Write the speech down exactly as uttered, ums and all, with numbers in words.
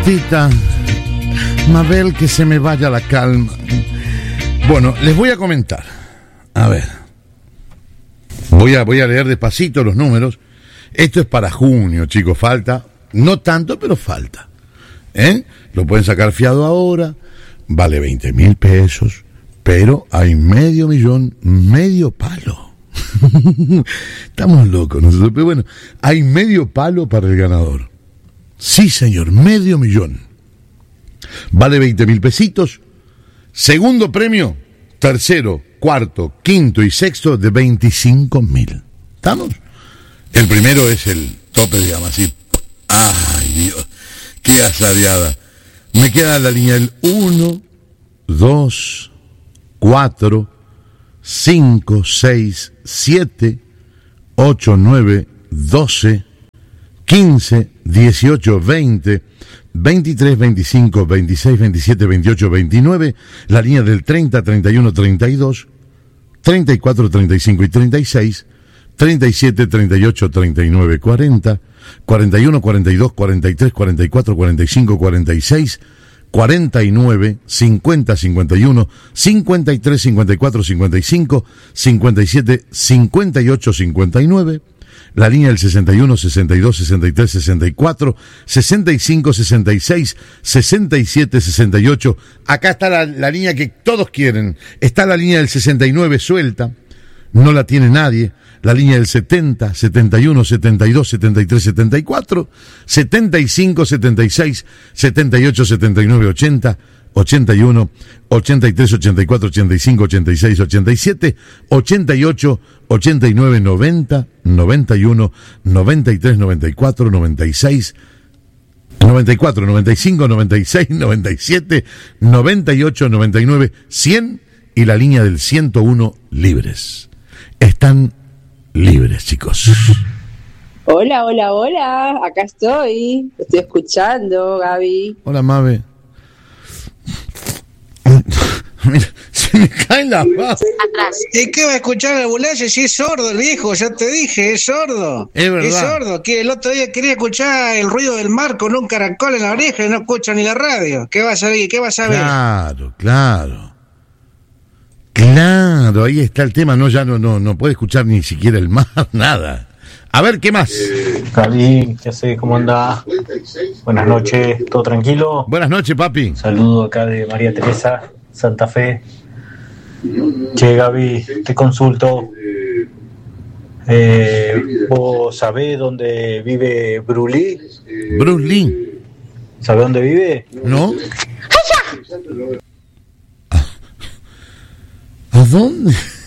Tita, Mabel, que se me vaya la calma. Bueno, les voy a comentar. A ver. Voy a, voy a leer despacito los números. Esto es para junio, chicos. Falta, no tanto, pero falta. ¿Eh? Lo pueden sacar fiado ahora. Vale veinte mil pesos. Pero hay medio millón, medio palo. Estamos locos nosotros. Pero bueno, hay medio palo para el ganador. Sí, señor, medio millón. Vale veinte mil pesitos. Segundo premio, tercero, cuarto, quinto y sexto de veinticinco mil. ¿Estamos? El primero es el tope de gama, así. Ay, Dios, qué azareada. Me queda la línea del uno, dos, cuatro, cinco, seis, siete, ocho, nueve, doce, quince, dieciocho, veinte, veintitrés, veinticinco, veintiséis, veintisiete, veintiocho, veintinueve, la línea del treinta, treinta y uno, treinta y dos, treinta y cuatro, treinta y cinco y treinta y seis, treinta y siete, treinta y ocho, treinta y nueve, cuarenta, cuarenta y uno, cuarenta y dos, cuarenta y tres, cuarenta y cuatro, cuarenta y cinco, cuarenta y seis, cuarenta y nueve, cincuenta, cincuenta y uno, cincuenta y tres, cincuenta y cuatro, cincuenta y cinco, cincuenta y siete, cincuenta y ocho, cincuenta y nueve, la línea del sesenta y uno, sesenta y dos, sesenta y tres, sesenta y cuatro, sesenta y cinco, sesenta y seis, sesenta y siete, sesenta y ocho. Acá está la, la línea que todos quieren. Está la línea del sesenta y nueve suelta. No la tiene nadie. La línea del setenta, setenta y uno, setenta y dos, setenta y tres, setenta y cuatro, setenta y cinco, setenta y seis, setenta y ocho, setenta y nueve, ochenta, ochenta y uno, ochenta y tres, ochenta y cuatro, ochenta y cinco, ochenta y seis, ochenta y siete, ochenta y ocho, ochenta y nueve, noventa, noventa y uno, noventa y tres, noventa y cuatro, noventa y seis, noventa y cuatro, noventa y cinco, noventa y seis, noventa y siete, noventa y ocho, noventa y nueve, cien y la línea del ciento uno libres. Están libres, chicos. Hola, hola, hola. Acá estoy. Estoy escuchando, Gaby. Hola, Mabe. Mira, se me caen las babas. ¿Y qué va a escuchar el Bulaye si es sordo el viejo? Ya te dije, es sordo. Es verdad. Es sordo. Que el otro día quería escuchar el ruido del mar con un caracol en la oreja y no escucha ni la radio. ¿Qué va a saber? ¿Qué va a saber? Claro, claro. Claro, ahí está el tema. No, ya no, no, no puede escuchar ni siquiera el mar, nada. A ver, ¿qué más? Gaby, ¿qué haces? ¿Cómo andás? Buenas noches, ¿todo tranquilo? Buenas noches, papi. Saludo acá de María Teresa, Santa Fe. Che, Gaby, te consulto. Eh, ¿Vos sabés dónde vive Bruce Lee? Bruce Lee. ¿Sabés dónde vive? ¿No? ¿A dónde?